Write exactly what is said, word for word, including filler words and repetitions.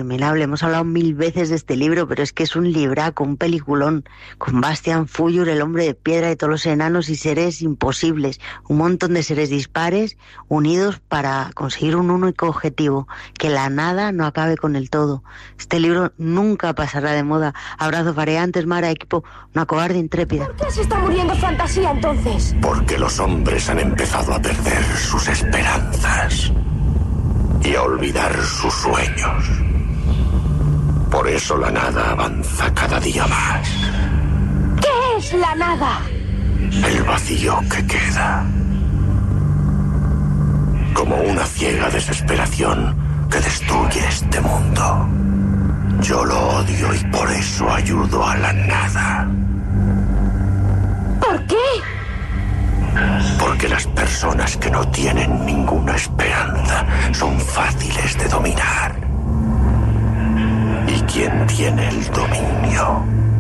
interminable. Hemos hablado mil veces de este libro, pero es que es un libraco, un peliculón, con Bastian Fuyur, el hombre de piedra, y todos los enanos y seres imposibles. Un montón de seres dispares unidos para conseguir un único objetivo, que la nada no acabe con el todo. Este libro nunca pasará de moda. Abrazo variantes, Mara, equipo, una cobarde intrépida. ¿Por qué se está muriendo Fantasía entonces? Porque los hombres han empezado a perder sus esperanzas y a olvidar sus sueños. Por eso la nada avanza cada día más. ¿Qué es la nada? El vacío que queda. Como una ciega desesperación que destruye este mundo. Yo lo odio y por eso ayudo a la nada. ¿Por qué? Porque las personas que no tienen ninguna esperanza son fáciles de dominar. Y quien tiene el dominio